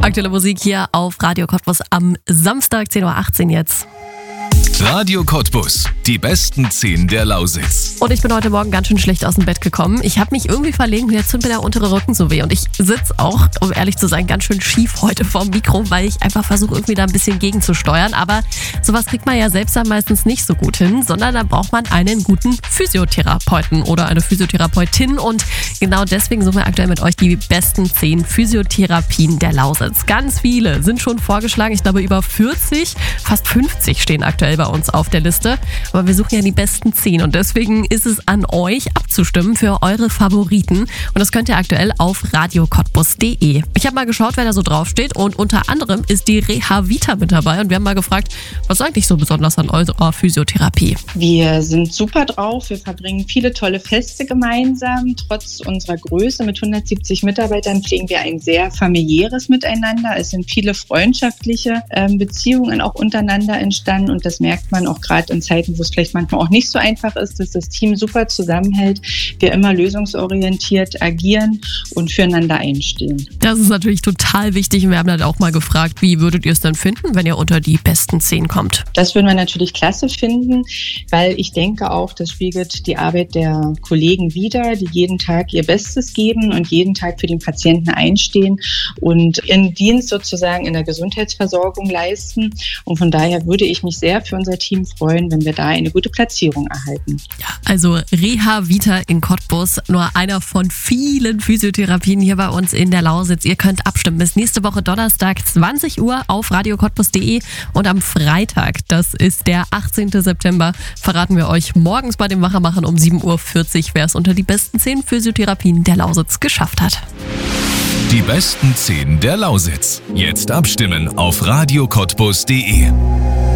Aktuelle Musik hier auf Radio Cottbus am Samstag 10.18 Uhr jetzt. Radio Cottbus, die besten 10 der Lausitz. Und ich bin heute Morgen ganz schön schlecht aus dem Bett gekommen. Ich habe mich irgendwie verlegen und jetzt tut mir der untere Rücken so weh. Und ich sitze auch, um ehrlich zu sein, ganz schön schief heute vorm Mikro, weil ich einfach versuche, irgendwie da ein bisschen gegenzusteuern. Aber sowas kriegt man ja selbst dann meistens nicht so gut hin, sondern da braucht man einen guten Physiotherapeuten oder eine Physiotherapeutin. Und genau deswegen suchen wir aktuell mit euch die besten 10 Physiotherapien der Lausitz. Ganz viele sind schon vorgeschlagen. Ich glaube, über 40, fast 50 stehen aktuell bei uns auf der Liste. Aber wir suchen ja die besten 10 und deswegen ist es an euch abzustimmen für eure Favoriten. Und das könnt ihr aktuell auf radiocottbus.de. Ich habe mal geschaut, wer da so draufsteht und unter anderem ist die Reha-Vita mit dabei und wir haben mal gefragt, was ist eigentlich so besonders an eurer Physiotherapie? Wir sind super drauf. Wir verbringen viele tolle Feste gemeinsam. Trotz unserer Größe mit 170 Mitarbeitern pflegen wir ein sehr familiäres Miteinander. Es sind viele freundschaftliche Beziehungen auch untereinander entstanden und das merkt man auch gerade in Zeiten, wo es vielleicht manchmal auch nicht so einfach ist, dass das Team super zusammenhält, wir immer lösungsorientiert agieren und füreinander einstehen. Das ist natürlich total wichtig und wir haben dann auch mal gefragt, wie würdet ihr es denn finden, wenn ihr unter die besten 10 kommt? Das würden wir natürlich klasse finden, weil ich denke auch, das spiegelt die Arbeit der Kollegen wider, die jeden Tag ihr Bestes geben und jeden Tag für den Patienten einstehen und ihren Dienst sozusagen in der Gesundheitsversorgung leisten. Und von daher würde ich mich sehr für unser Team freuen, wenn wir da eine gute Platzierung erhalten. Ja, also Reha-Vita in Cottbus, nur einer von vielen Physiotherapien hier bei uns in der Lausitz. Ihr könnt abstimmen bis nächste Woche Donnerstag 20 Uhr auf radiocottbus.de und am Freitag, das ist der 18. September, verraten wir euch morgens bei dem Wachermachen um 7.40 Uhr, wer es unter die besten 10 Physiotherapien der Lausitz geschafft hat. Die besten 10 der Lausitz. Jetzt abstimmen auf radiocottbus.de.